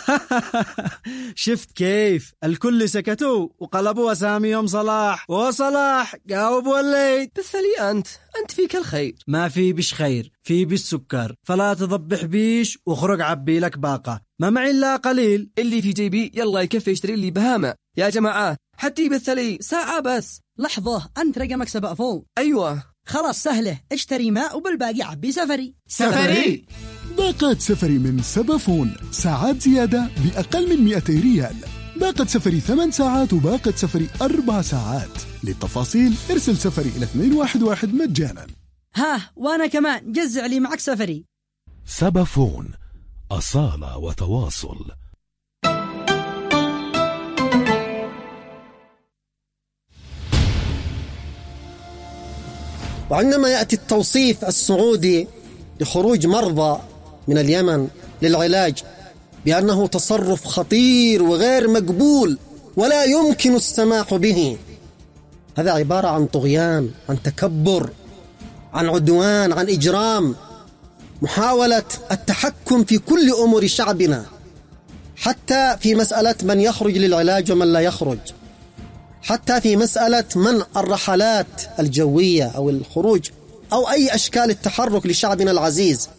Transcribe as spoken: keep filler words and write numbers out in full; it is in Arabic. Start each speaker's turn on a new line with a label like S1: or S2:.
S1: شفت كيف الكل سكتوا وقلبوا أساميهم صلاح، وصلاح جاوب وليد.
S2: بالثلي أنت أنت فيك الخير.
S1: ما في بش خير، في بش سكر، فلا تضبح بيش وخرج عبي لك باقة، ما معي إلا قليل.
S2: اللي في جيبي يلا يكفي يشتري لي بهامة يا جماعة، حتى بالثلي ساعة بس.
S3: لحظة، أنت رقمك سبق فوق.
S2: أيوة
S3: خلاص سهلة، اشتري ماء وبالباقي عبي سفري.
S2: سفري
S4: باقة سفري من سبافون، ساعات زيادة بأقل من مئتي ريال. باقة سفري ثمان ساعات وباقة سفري أربع ساعات. للتفاصيل ارسل سفري إلى اثنين واحد واحد مجانا.
S3: ها وأنا كمان جزع لي معك سفري.
S4: سبافون، أصالة وتواصل.
S5: وعندما يأتي التوصيف السعودي لخروج مرضى من اليمن للعلاج بأنه تصرف خطير وغير مقبول ولا يمكن السماح به، هذا عبارة عن طغيان، عن تكبر، عن عدوان، عن إجرام، محاولة التحكم في كل أمور شعبنا، حتى في مسألة من يخرج للعلاج ومن لا يخرج، حتى في مسألة منع الرحلات الجوية أو الخروج أو أي أشكال التحرك لشعبنا العزيز.